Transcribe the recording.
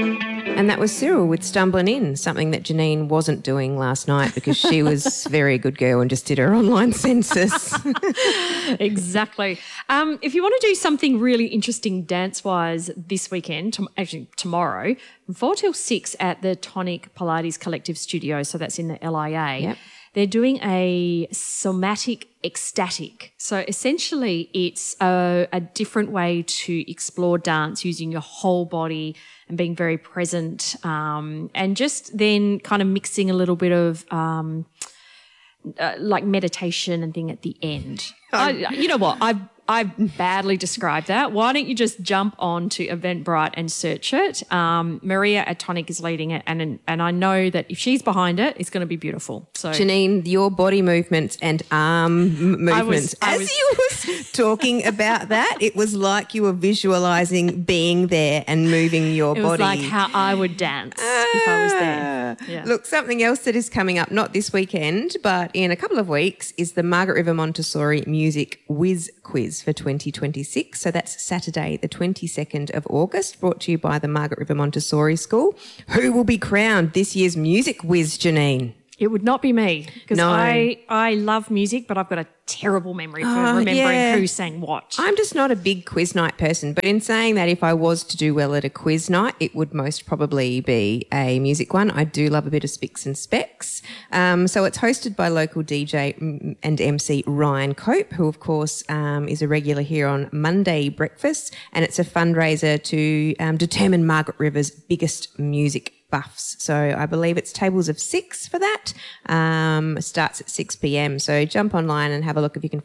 And that was Cyril with Stumbling In, something that Janine wasn't doing last night because she was a very good girl and just did her online census. Exactly. If you want to do something really interesting dance-wise this weekend, actually tomorrow, from 4 till 6 at the Tonic Pilates Collective Studio, so that's in the LIA, Yep. they're doing a somatic ecstatic. So essentially it's a different way to explore dance using your whole body and being very present, and just then kind of mixing a little bit of like meditation and thing at the end. You know what? I've badly described that. Why don't you just jump on to Eventbrite and search it? Maria at Tonic is leading it, and I know that if she's behind it, it's going to be beautiful. So Janine, your body movements and arm movements. As you were talking about that, it was like you were visualising being there and moving your body. It was like how I would dance if I was there. Yeah. Look, something else that is coming up, not this weekend, but in a couple of weeks, is the Margaret River Montessori Music Whiz Quiz for 2026. So that's Saturday, the 22nd of August, brought to you by the Margaret River Montessori School. Who will be crowned this year's music whiz, Janine? It would not be me because No. I love music, but I've got a terrible memory for remembering who sang what. I'm just not a big quiz night person, but in saying that, if I was to do well at a quiz night, it would most probably be a music one. I do love a bit of Spicks and Specs. So it's hosted by local DJ and MC Ryan Cope, who of course is a regular here on Monday Breakfast, and it's a fundraiser to determine Margaret River's biggest music buffs. So I believe it's tables of 6 for that. Starts at 6 p.m. So jump online and have a look if you can